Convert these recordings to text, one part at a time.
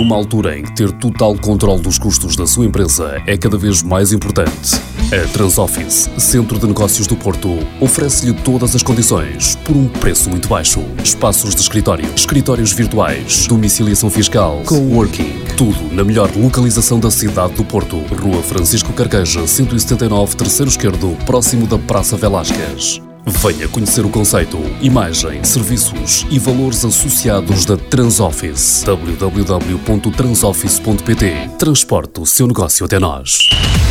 Numa altura em que ter total controle dos custos da sua empresa é cada vez mais importante, a Transoffice, Centro de Negócios do Porto, oferece-lhe todas as condições por um preço muito baixo. Espaços de escritório, escritórios virtuais, domiciliação fiscal, coworking, tudo na melhor localização da cidade do Porto. Rua Francisco Carqueja, 179, terceiro esquerdo, próximo da Praça Velásquez. Venha conhecer o conceito, imagem, serviços e valores associados da Transoffice. www.transoffice.pt. Transporte o seu negócio até nós.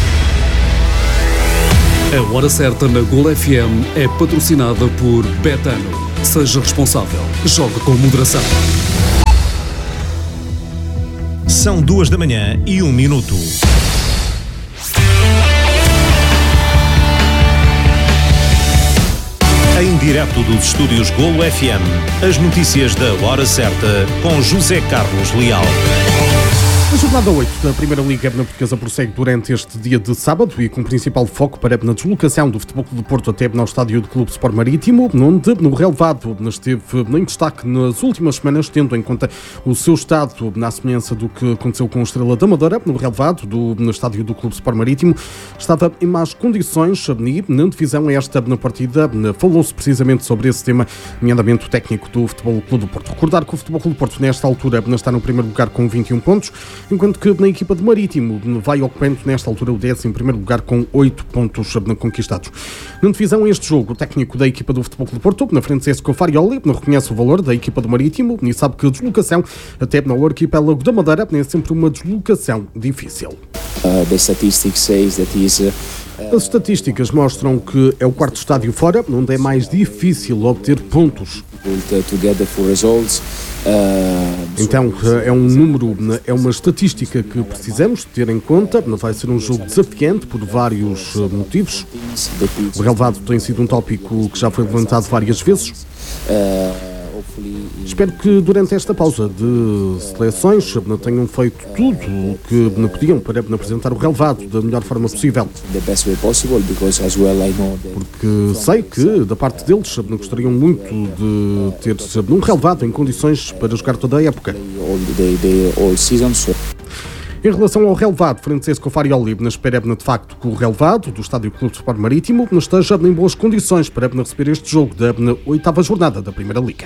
A Hora Certa na Gol FM é patrocinada por Betano. Seja responsável. Jogue com moderação. São 2:01. Em direto dos estúdios Golo FM, as notícias da Hora Certa com José Carlos Leal. A jornada 8 da Primeira Liga Portuguesa prossegue durante este dia de sábado e com principal foco para a deslocação do Futebol Clube do Porto até ao estádio do Clube Sport Marítimo, onde no relevado esteve em destaque nas últimas semanas, tendo em conta o seu estado na semelhança do que aconteceu com a Estrela da Amadora. No relevado no estádio do Clube Sport Marítimo estava em más condições e na divisão esta na partida falou-se precisamente sobre esse tema, nomeadamente o técnico do Futebol Clube do Porto. Recordar que o Futebol Clube do Porto nesta altura está no primeiro lugar com 21 pontos, enquanto que na equipa de Marítimo vai ocupando nesta altura o 10º lugar com 8 pontos conquistados. Na divisão este jogo, o técnico da equipa do Futebol Clube do Porto, na frente Cesco Farioli, reconhece o valor da equipa do Marítimo e sabe que a deslocação até no arquipélago da Madeira é sempre uma deslocação difícil. As estatísticas mostram que é o quarto estádio fora, onde é mais difícil obter pontos. Então é um número, é uma estatística que precisamos ter em conta. Vai ser um jogo desafiante por vários motivos. O relevado tem sido um tópico que já foi levantado várias vezes. Espero que durante esta pausa de seleções tenham feito tudo o que podiam para apresentar o relevado da melhor forma possível. Porque sei que da parte deles gostariam muito de ter um relevado em condições para jogar toda a época. Em relação ao relevado, Francesco Farioli espera de facto que o relevado do Estádio Clube Sport Marítimo esteja em boas condições para receber este jogo da 8ª jornada da Primeira Liga.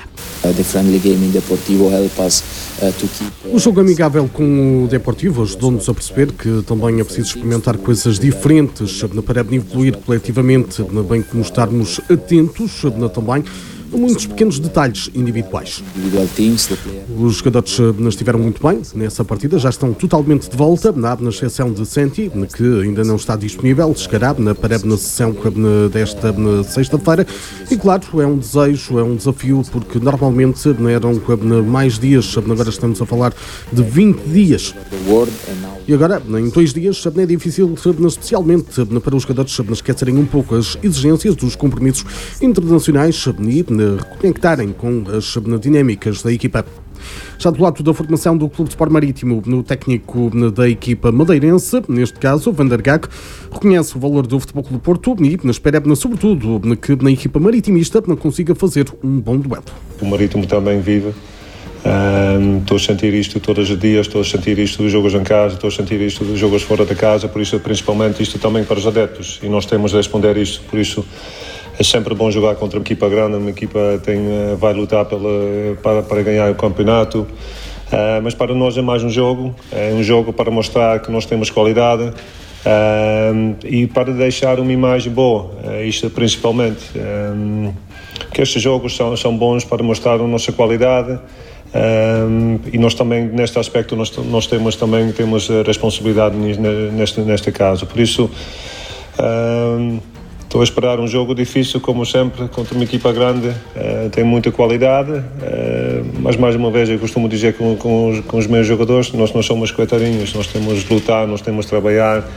O jogo amigável com o Deportivo ajudou-nos a perceber que também é preciso experimentar coisas diferentes para evoluir coletivamente, bem como estarmos atentos também a muitos pequenos detalhes individuais. Os jogadores estiveram muito bem nessa partida, já estão totalmente de volta, na exceção de Senti, que ainda não está disponível, chegará para a sessão desta sexta-feira. E claro, é um desejo, é um desafio, porque normalmente eram mais dias, agora estamos a falar de 20 dias. E agora, em 2 dias, é difícil, especialmente para os jogadores, esquecerem um pouco as exigências dos compromissos internacionais e reconectarem com as dinâmicas da equipa. Já do lado da formação do Clube de Sport Marítimo, no técnico da equipa madeirense, neste caso, Van der Gaag, reconhece o valor do Futebol Clube do Porto e espera, sobretudo, que na equipa maritimista consiga fazer um bom duelo. O Marítimo também vive. Estou a sentir isto todos os dias, estou a sentir isto dos jogos em casa, estou a sentir isto dos jogos fora da casa, por isso principalmente isto também para os adeptos e nós temos de responder isto, por isso é sempre bom jogar contra uma equipa grande, uma equipa vai lutar para ganhar o campeonato, mas para nós é mais um jogo para mostrar que nós temos qualidade e para deixar uma imagem boa, isto principalmente, que estes jogos são bons para mostrar a nossa qualidade. E nós também, neste aspecto, nós temos responsabilidade neste caso. Por isso, estou a esperar um jogo difícil, como sempre, contra uma equipa grande, tem muita qualidade, mas mais uma vez eu costumo dizer com os meus jogadores, nós não somos coitadinhos, nós temos de lutar, nós temos de trabalhar,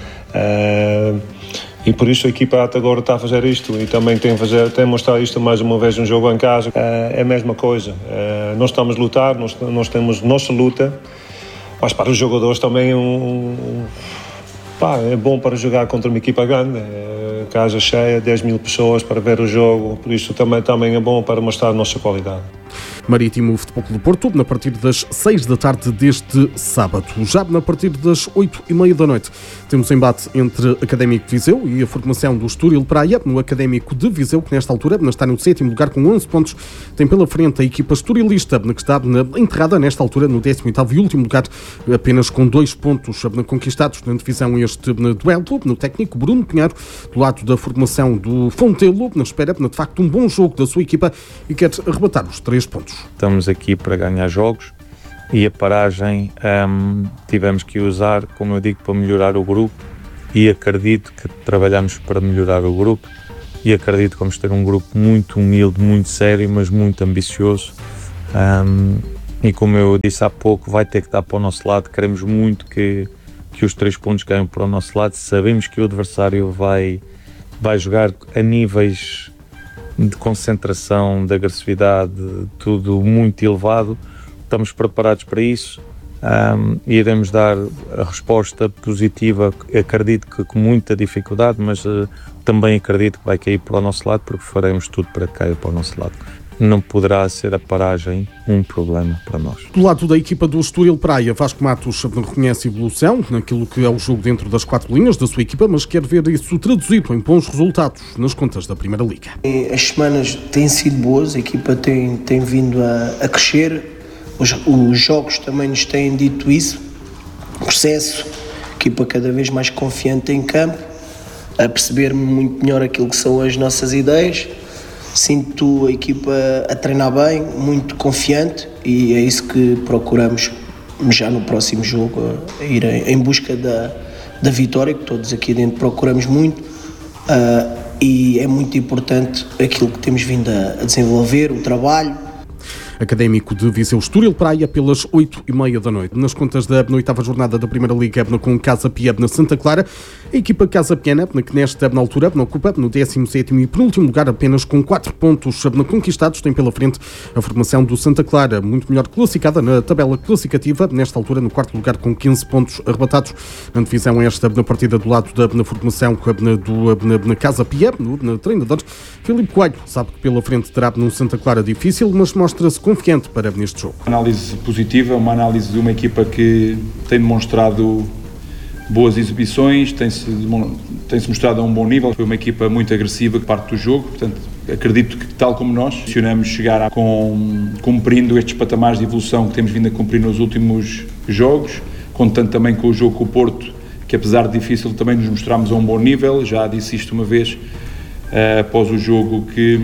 e por isso a equipa até agora está a fazer isto e também tem a mostrar isto mais uma vez um jogo em casa. É a mesma coisa, nós estamos a lutar, nós temos nossa luta, mas para os jogadores também é bom para jogar contra uma equipa grande, casa cheia, 10 mil pessoas para ver o jogo, por isso também é bom para mostrar a nossa qualidade. Marítimo Futebol Clube do Porto, a partir das 6 da tarde deste sábado. Já a partir das 8h30 da noite, temos embate entre Académico de Viseu e a formação do Estoril Praia, no Académico de Viseu, que nesta altura está no 7º lugar com 11 pontos. Tem pela frente a equipa estorilista, que está enterrada nesta altura no 18º e último lugar, apenas com 2 pontos conquistados na divisão este duelo. No técnico Bruno Pinheiro, do lado da formação do Fontelo, na espera de facto um bom jogo da sua equipa e quer arrebatar os 3 pontos. Estamos aqui para ganhar jogos e a paragem tivemos que usar, como eu digo, para melhorar o grupo, e acredito que trabalhamos para melhorar o grupo e acredito que vamos ter um grupo muito humilde, muito sério, mas muito ambicioso, e como eu disse há pouco, vai ter que dar para o nosso lado. Queremos muito que os 3 pontos caiam para o nosso lado. Sabemos que o adversário vai jogar a níveis de concentração, de agressividade, tudo muito elevado. Estamos preparados para isso e iremos dar a resposta positiva, acredito que com muita dificuldade, mas também acredito que vai cair para o nosso lado, porque faremos tudo para que caia para o nosso lado. Não poderá ser a paragem um problema para nós. Do lado da equipa do Estoril Praia, Vasco Matos reconhece evolução naquilo que é o jogo dentro das 4 linhas da sua equipa, mas quer ver isso traduzido em bons resultados nas contas da Primeira Liga. As semanas têm sido boas, a equipa tem vindo a crescer, os jogos também nos têm dito isso, o processo, a equipa cada vez mais confiante em campo, a perceber muito melhor aquilo que são as nossas ideias. Sinto a equipa a treinar bem, muito confiante, e é isso que procuramos já no próximo jogo, a ir em busca da vitória, que todos aqui dentro procuramos muito, e é muito importante aquilo que temos vindo a desenvolver, o trabalho. Académico de Viseu Estoril Praia pelas 8h30 da noite. Nas contas da 8ª jornada da Primeira Liga, com Casa Pia na Santa Clara, a equipa Casa Piana, que nesta altura ocupa no 17º e penúltimo lugar, apenas com 4 pontos conquistados, tem pela frente a formação do Santa Clara, muito melhor classificada na tabela classificativa, nesta altura no 4º lugar com 15 pontos arrebatados. Na divisão esta, na partida do lado da formação na Casa Pia, no treinador Filipe Coelho, sabe que pela frente terá no Santa Clara difícil, mas mostra-se confiante para neste jogo. Uma análise positiva, uma análise de uma equipa que tem demonstrado boas exibições, tem-se mostrado a um bom nível. Foi uma equipa muito agressiva que parte do jogo, portanto acredito que, tal como nós, funcionamos chegar cumprindo estes patamares de evolução que temos vindo a cumprir nos últimos jogos, contando também com o jogo com o Porto, que apesar de difícil também nos mostramos a um bom nível. Já disse isto uma vez após o jogo, que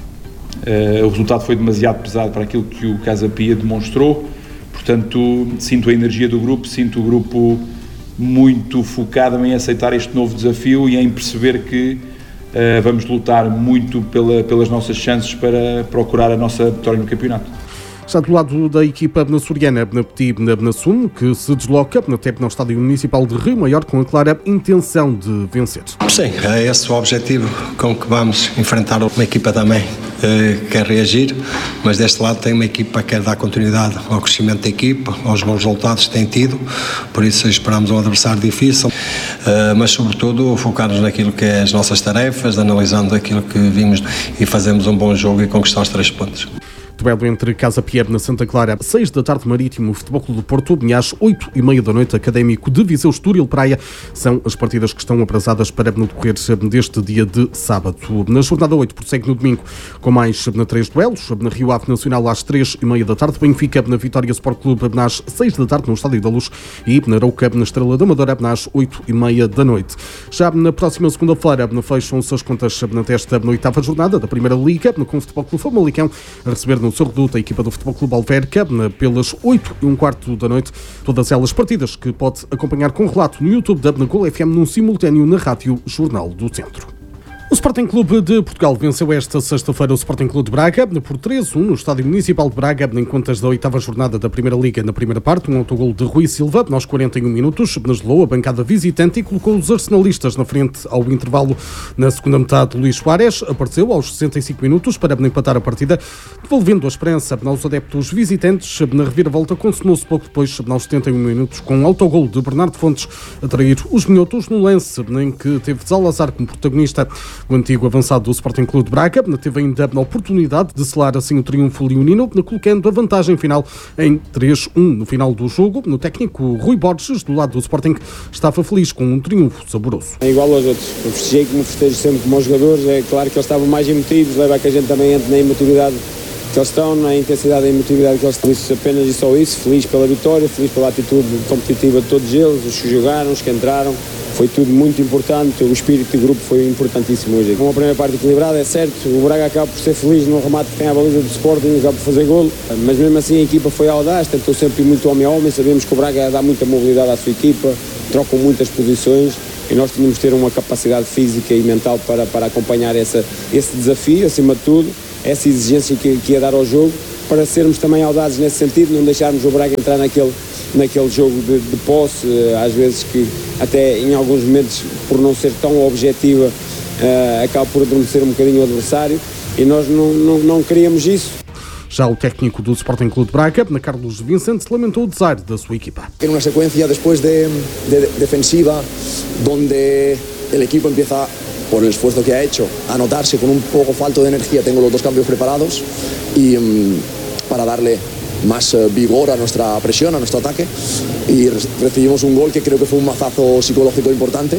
o resultado foi demasiado pesado para aquilo que o Casa Pia demonstrou. Portanto, sinto a energia do grupo, sinto o grupo muito focado em aceitar este novo desafio e em perceber que vamos lutar muito pelas nossas chances para procurar a nossa vitória no campeonato. Já do lado da equipa soriana, na SUM, que se desloca até no Estádio Municipal de Rio Maior com a clara intenção de vencer. Sim, é esse o objetivo com que vamos enfrentar uma equipa também que quer reagir, mas deste lado tem uma equipa que quer dar continuidade ao crescimento da equipa, aos bons resultados que tem tido, por isso esperamos um adversário difícil, mas sobretudo focar-nos naquilo que é as nossas tarefas, analisando aquilo que vimos e fazemos um bom jogo e conquistar os 3 pontos. Duelo entre Casa Pia na Santa Clara, 6 da tarde, Marítimo Futebol Clube do Porto, e às 8h30 da noite, Académico de Viseu Estoril Praia. São as partidas que estão aprazadas para no decorrer deste dia de sábado. Na jornada 8, prossegue no domingo, com mais 3 duelos. Na Rio Ave Nacional, às 3h30 da tarde, Benfica na Vitória Sport Clube, às 6 da tarde, no Estádio da Luz, e na Arouca, na Estrela da Amadora, às 8h30 da noite. Já na próxima segunda-feira, fecham-se as contas desta 8ª jornada da Primeira Liga, com o Futebol Clube Famalicão a receber no seu reduto a equipa do Futebol Clube Alverca, pelas 8h15 da noite. Todas elas partidas que pode acompanhar com relato no YouTube da Gol FM, num simultâneo na Rádio Jornal do Centro. O Sporting Clube de Portugal venceu esta sexta-feira o Sporting Clube de Braga por 3-1 no Estádio Municipal de Braga, em contas da 8ª jornada da Primeira Liga. Na primeira parte, um autogol de Rui Silva, aos 41 minutos, gelou a bancada visitante e colocou os arsenalistas na frente ao intervalo. Na segunda metade, Luís Soares apareceu aos 65 minutos para empatar a partida, devolvendo a esperança aos adeptos visitantes. Na reviravolta, consumou-se pouco depois, aos 71 minutos, com um autogol de Bernardo Fontes a trair os minhotos, num lance em que teve Zalazar como protagonista. O antigo avançado do Sporting Clube de Braga teve ainda a oportunidade de selar assim o triunfo leonino, colocando a vantagem final em 3-1 no final do jogo. No técnico Rui Borges, do lado do Sporting, estava feliz com um triunfo saboroso. É igual aos outros, eu festejei como festejo sempre como os jogadores, é claro que eles estavam mais emotivos, leva a que a gente também entre na emotividade que eles estão, na intensidade da emotividade que eles estão, isso, apenas e só isso, feliz pela vitória, feliz pela atitude competitiva de todos eles, os que jogaram, os que entraram, foi tudo muito importante, o espírito de grupo foi importantíssimo hoje. Uma primeira parte equilibrada, é certo, o Braga acaba por ser feliz no remate que tem a baliza do Sporting, acaba por fazer golo, mas mesmo assim a equipa foi audaz, tentou sempre muito homem a homem, sabemos que o Braga dá muita mobilidade à sua equipa, trocam muitas posições, e nós tínhamos de ter uma capacidade física e mental para acompanhar esse desafio, acima de tudo, essa exigência que ia dar ao jogo, para sermos também audazes nesse sentido, não deixarmos o Braga entrar naquele jogo de posse, às vezes que até em alguns momentos, por não ser tão objetiva, acaba por adormecer um bocadinho o adversário, e nós não queríamos isso. Já o técnico do Sporting Clube de Braga, Carlos Vicente, lamentou o desar da sua equipa. En una secuencia después de defensiva, donde el equipo empieza, por el esfuerzo que ha hecho, a notarse con un poco falto de energía. Tengo los dos cambios preparados y para darle más vigor a nuestra presión, a nuestro ataque, y recibimos un gol que creo que fue un mazazo psicológico importante,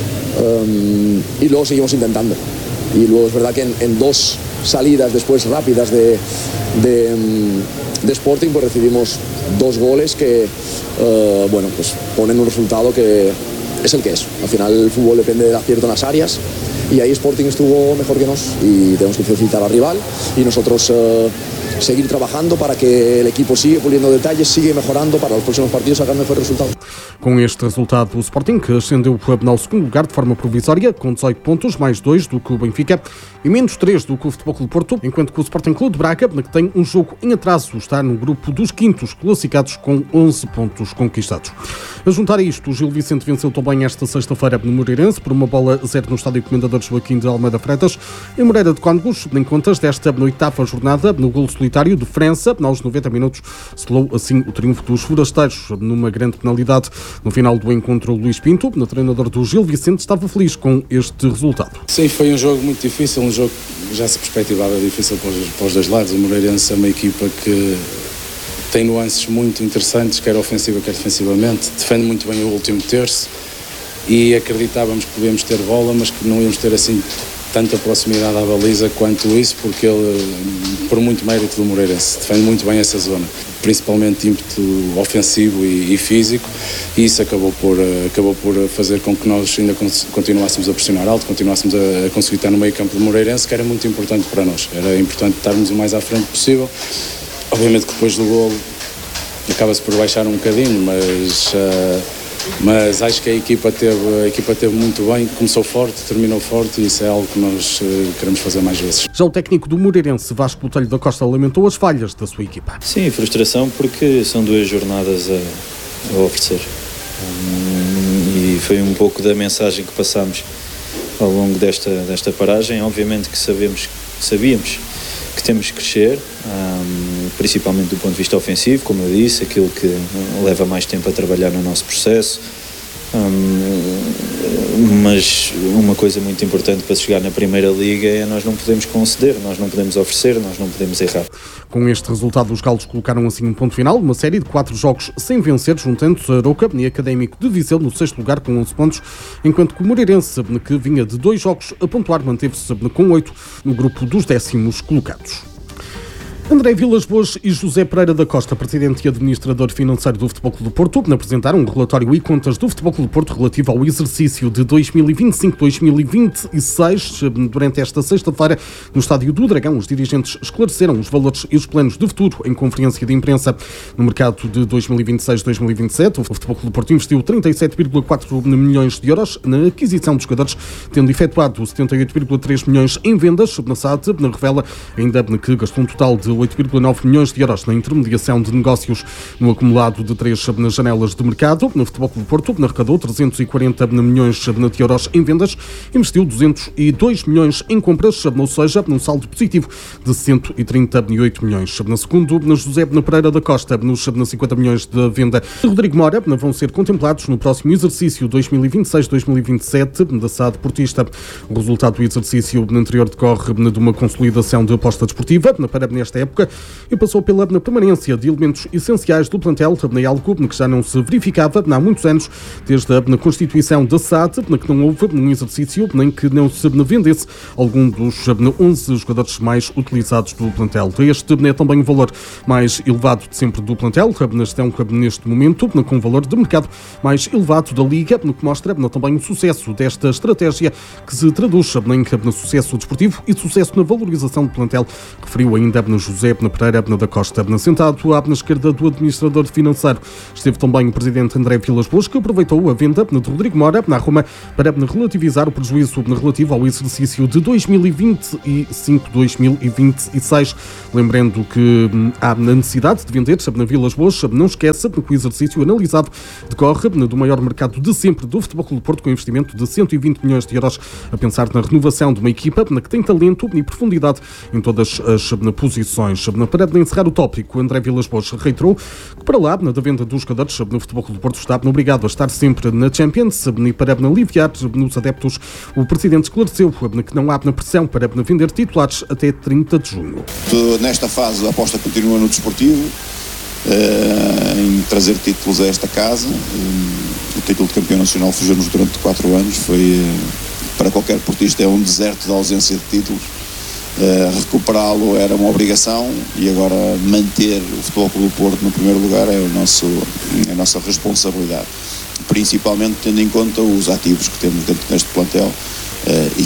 y luego seguimos intentando. Y luego es verdad que en dos salidas después rápidas de Sporting, pues recibimos dos goles que pues ponen un resultado que es el que es. Al final el fútbol depende del acierto en las áreas, y ahí Sporting estuvo mejor que nos, y tenemos que felicitar al rival y nosotros seguir trabajando para que el equipo siga puliendo detalles, sigue mejorando para los próximos partidos sacar mejor resultado. Com este resultado, o Sporting ascendeu ao segundo lugar de forma provisória, com 18 pontos, mais 2 do que o Benfica e menos 3 do que o Futebol Clube Porto, enquanto que o Sporting Clube de Braga, que tem um jogo em atraso, está no grupo dos quintos classificados com 11 pontos conquistados. A juntar a isto, o Gil Vicente venceu também esta sexta-feira no Moreirense por 1-0 no estádio Comendador Joaquim de Almeida Freitas, em Moreira de Cónegos, em contas desta oitava jornada, no golo solitário de França, aos 90 minutos, selou assim o triunfo dos forasteiros, numa grande penalidade. No final do encontro, o Luís Pinto, no treinador do Gil Vicente, estava feliz com este resultado. Sim, foi um jogo muito difícil, um jogo que já se perspectivava difícil para os dois lados. O Moreirense é uma equipa que tem nuances muito interessantes, quer ofensiva, quer defensivamente, defende muito bem o último terço, e acreditávamos que podíamos ter bola, mas que não íamos ter assim tanta proximidade à baliza quanto isso, porque ele, por muito mérito do Moreirense, defende muito bem essa zona, principalmente ímpeto ofensivo e físico, e isso acabou por fazer com que nós ainda continuássemos a pressionar alto, continuássemos a conseguir estar no meio campo do Moreirense, que era muito importante para nós. Era importante estarmos o mais à frente possível. Obviamente que depois do golo acaba-se por baixar um bocadinho, mas acho que a equipa teve muito bem, começou forte, terminou forte, e isso é algo que nós queremos fazer mais vezes. Já o técnico do Moreirense, Vasco Botelho da Costa, lamentou as falhas da sua equipa. Sim, frustração, porque são 2 jornadas a oferecer, e foi um pouco da mensagem que passámos ao longo desta paragem. Obviamente que sabíamos que temos que crescer, principalmente do ponto de vista ofensivo, como eu disse, aquilo que leva mais tempo a trabalhar no nosso processo, mas uma coisa muito importante para chegar na Primeira Liga é nós não podemos conceder, nós não podemos oferecer, nós não podemos errar. Com este resultado, os galos colocaram assim um ponto final, uma série de 4 jogos sem vencer, juntando-se a Arouca e Académico de Viseu no 6º lugar com 11 pontos, enquanto que o Moreirense, que vinha de 2 jogos a pontuar, manteve-se com 8 no grupo dos 10º colocados. André Vilas Boas e José Pereira da Costa, presidente e administrador financeiro do Futebol Clube do Porto, apresentaram um relatório e contas do Futebol Clube do Porto relativo ao exercício de 2025-2026. Durante esta sexta-feira, no Estádio do Dragão, os dirigentes esclareceram os valores e os planos de futuro em conferência de imprensa. No mercado de 2026-2027, o Futebol Clube do Porto investiu 37,4 milhões de euros na aquisição dos jogadores, tendo efetuado 78,3 milhões em vendas. Na SAD revela ainda que gastou um total de 8,9 milhões de euros na intermediação de negócios no acumulado de 3 janelas de mercado. No Futebol Clube do Porto arrecadou 340 milhões de euros em vendas, investiu 202 milhões em compras, ou seja, num saldo positivo de 138 milhões. Segundo José Pereira da Costa, nos 50 milhões de venda de Rodrigo Mora vão ser contemplados no próximo exercício 2026-2027 da SAD Portista. O resultado do exercício anterior decorre de uma consolidação de aposta desportiva para nesta época e passou pela permanência de elementos essenciais do plantel, algo que já não se verificava há muitos anos, desde a constituição da SAD, que não houve um exercício nem que não se vendesse algum dos 11 jogadores mais utilizados do plantel. Este é também o valor mais elevado de sempre do plantel, neste momento, com o valor de mercado mais elevado da Liga, no que mostra também o sucesso desta estratégia, que se traduz no sucesso desportivo e sucesso na valorização do plantel, referiu ainda José Pereira da Costa. Sentado à esquerda do administrador financeiro esteve também o presidente André Vilas-Boas, que aproveitou a venda de Rodrigo Mora na Roma para relativizar o prejuízo relativo ao exercício de 2025-2026. Lembrando que há necessidade de vender na Vilas-Boas. Não esqueça que o exercício analisado decorre do maior mercado de sempre do Futebol Clube do Porto, com investimento de 120 milhões de euros, a pensar na renovação de uma equipa que tem talento e profundidade em todas as posições. Para encerrar o tópico, André Vilas-Boas reiterou que para lá da venda dos jogadores no Futebol Clube do Porto está obrigado a estar sempre na Champions e para aliviar nos adeptos, o presidente esclareceu que não há pressão para vender titulares até 30 de junho. Nesta fase a aposta continua no desportivo, em trazer títulos a esta casa. O título de campeão nacional fugiu-nos durante 4 anos, foi para qualquer portista é um deserto de ausência de títulos. Recuperá-lo era uma obrigação e agora manter o Futebol Clube do Porto no primeiro lugar é a nossa responsabilidade, principalmente tendo em conta os ativos que temos dentro deste plantel e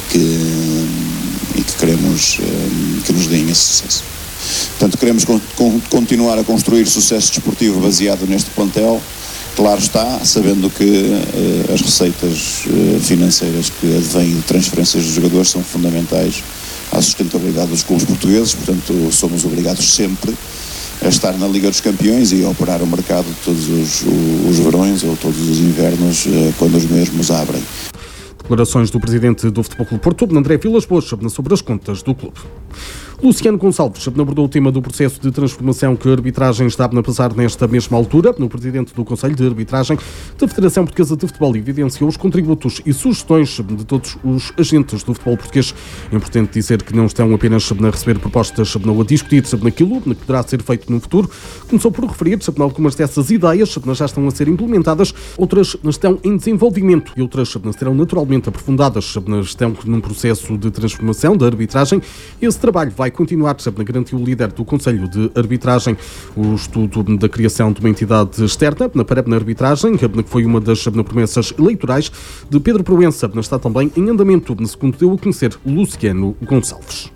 que queremos que nos deem esse sucesso. Portanto, queremos continuar a construir sucesso desportivo baseado neste plantel, claro está, sabendo que as receitas financeiras que advêm de transferências de jogadores são fundamentais à sustentabilidade dos clubes portugueses. Portanto, somos obrigados sempre a estar na Liga dos Campeões e a operar o mercado todos os verões ou todos os invernos, quando os mesmos abrem. Declarações do presidente do Futebol Clube do Porto, André Vilas-Boas, sobre as contas do clube. Luciano Gonçalves abordou o tema do processo de transformação que a arbitragem está a passar nesta mesma altura. O presidente do Conselho de Arbitragem da Federação Portuguesa de Futebol evidenciou os contributos e sugestões de todos os agentes do futebol português. É importante dizer que não estão apenas a receber propostas, a discutir naquilo que poderá ser feito no futuro. Começou por referir algumas dessas ideias já estão a ser implementadas, outras estão em desenvolvimento e outras serão naturalmente aprofundadas. Estão num processo de transformação da arbitragem. Esse trabalho vai continuar, garantiu o líder do Conselho de Arbitragem, o estudo da criação de uma entidade externa para a arbitragem, que foi uma das promessas eleitorais de Pedro Proença, está também em andamento, segundo deu a conhecer Luciano Gonçalves.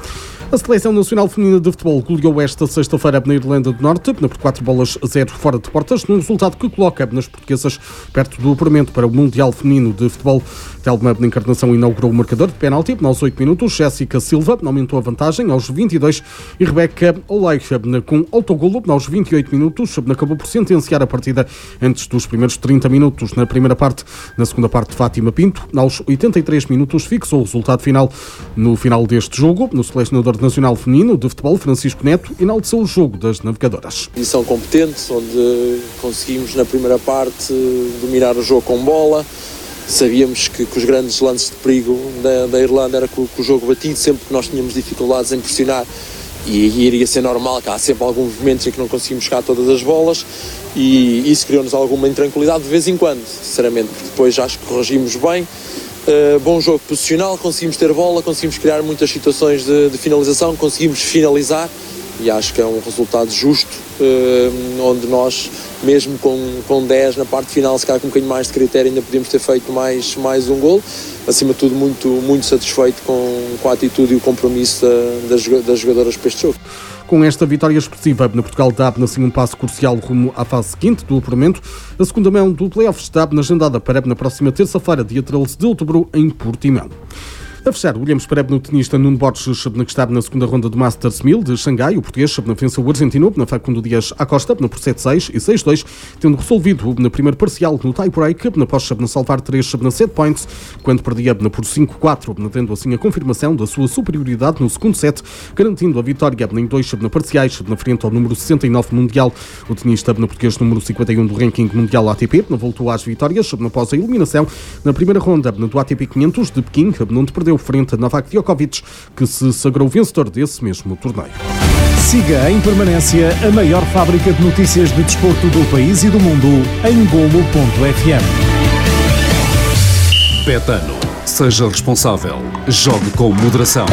A Seleção Nacional Feminina de Futebol goleou esta sexta-feira na Irlanda do Norte por 4-0 fora de portas, num resultado que coloca as portuguesas perto do apuramento para o Mundial Feminino de Futebol. Telma de Encarnação inaugurou o marcador de penalti aos 8 minutos. Jéssica Silva aumentou a vantagem aos 22 e Rebeca Olay, com autogolo aos 28 minutos, acabou por sentenciar a partida antes dos primeiros 30 minutos na primeira parte. Na segunda parte, Fátima Pinto, aos 83 minutos, fixou o resultado final. No final deste jogo, no selecionador nacional feminino de futebol, Francisco Neto, enalteceu o jogo das navegadoras. Edição competente, onde conseguimos na primeira parte dominar o jogo com bola. Sabíamos que os grandes lances de perigo da Irlanda era com o jogo batido, sempre que nós tínhamos dificuldades em pressionar, e iria ser normal que há sempre alguns momentos em que não conseguimos chegar a todas as bolas, e isso criou-nos alguma intranquilidade de vez em quando, sinceramente, porque depois acho que corrigimos bem. Bom jogo posicional, conseguimos ter bola, conseguimos criar muitas situações de finalização, conseguimos finalizar, e acho que é um resultado justo, onde nós, mesmo com 10 na parte final, se calhar com um bocadinho mais de critério, ainda podíamos ter feito mais um golo. Acima de tudo, muito satisfeito com a atitude e o compromisso das jogadoras para este jogo. Com esta vitória expressiva, Portugal dá assim um passo crucial rumo à fase seguinte do apuramento. A segunda mão do play-off está agendada para na próxima terça-feira, dia 13 de outubro, em Portimão. A fechar, olhamos para o tenista Nuno Borges, que está na segunda ronda do Masters 1000 de Xangai. O português venceu o argentino na Facundo Dias Acosta por 7-6 e 6-2, tendo resolvido na primeira parcial no tie-break, após salvar 3 set points, quando perdia por 5-4, tendo assim a confirmação da sua superioridade no segundo set, garantindo a vitória em 2 parciais, na frente ao número 69 mundial. O tenista português número 51 do ranking mundial ATP voltou às vitórias após a eliminação na primeira ronda do ATP 500 de Pequim, onde perdeu frente a Novak Djokovic, que se sagrou vencedor desse mesmo torneio. Siga em permanência a maior fábrica de notícias de desporto do país e do mundo em Golo.fm. Betano. Seja responsável. Jogue com moderação.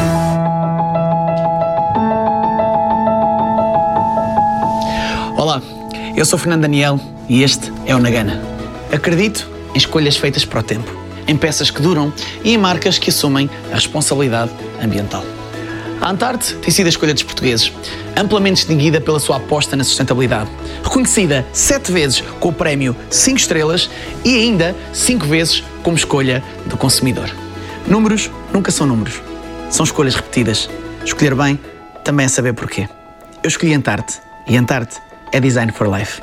Olá, eu sou Fernando Daniel e este é o Nagana. Acredito em escolhas feitas para o tempo, em peças que duram e em marcas que assumem a responsabilidade ambiental. A Antarte tem sido a escolha dos portugueses, amplamente distinguida pela sua aposta na sustentabilidade, reconhecida 7 vezes com o prémio 5 estrelas e ainda 5 vezes como escolha do consumidor. Números nunca são números, são escolhas repetidas. Escolher bem também é saber porquê. Eu escolhi Antarte e Antarte é Design for Life.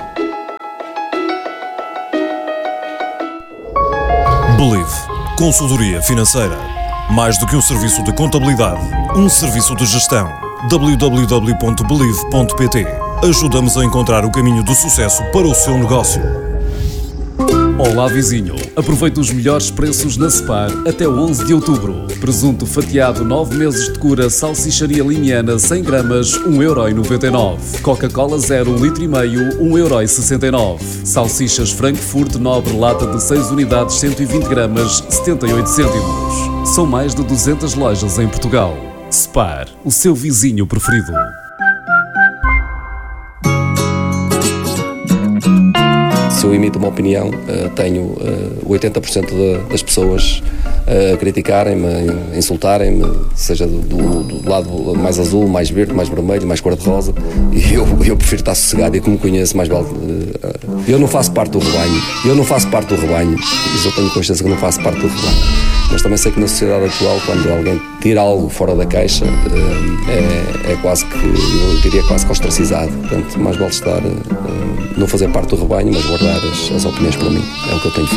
Believe. Consultoria financeira. Mais do que um serviço de contabilidade, um serviço de gestão. www.believe.pt. Ajudamos a encontrar o caminho do sucesso para o seu negócio. Olá vizinho, aproveite os melhores preços na Spar até o 11 de outubro. Presunto fatiado 9 meses de cura, salsicharia limiana 100 gramas, 1,99€. Coca-Cola 0, 1,5 litro, 1,69€. Salsichas Frankfurt Nobre, lata de 6 unidades, 120 gramas, 78 cêntimos. São mais de 200 lojas em Portugal. Spar, o seu vizinho preferido. Se eu emito uma opinião, tenho 80% das pessoas a criticarem-me, a insultarem-me, seja do lado mais azul, mais verde, mais vermelho, mais cor-de-rosa, e eu prefiro estar sossegado, e como me conheço, mais vale. Eu não faço parte do rebanho, mas eu tenho consciência que não faço parte do rebanho. Mas também sei que na sociedade atual, quando alguém tira algo fora da caixa, é quase que, eu diria, quase que ostracizado. Portanto, mais vale estar, não fazer parte do rebanho, mas guardar as opiniões para mim. É o que eu tenho feito.